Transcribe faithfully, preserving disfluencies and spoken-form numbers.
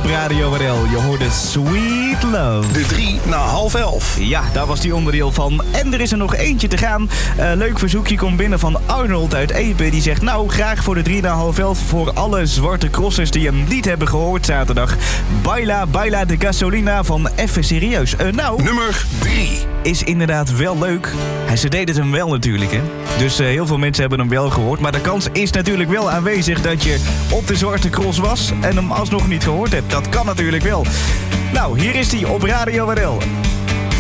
op Radio W R L. Je hoorde Sweet Love. De drie na half elf. Ja, daar was die onderdeel van. En er is er nog eentje te gaan. Uh, leuk verzoekje komt binnen van Arnold uit Epe. Die zegt, nou, graag voor de drie na half elf... voor alle zwarte crossers die hem niet hebben gehoord zaterdag. Baila, baila de gasolina van Even Serieus. Uh, nou, nummer drie. Is inderdaad wel leuk. Hij, ze deed het hem wel natuurlijk, hè. Dus uh, heel veel mensen hebben hem wel gehoord. Maar de kans is natuurlijk wel aanwezig dat je op de zwarte cross was... en hem alsnog niet gehoord hebt. Dat kan natuurlijk wel. Nou, hier is hij op Radio W R L.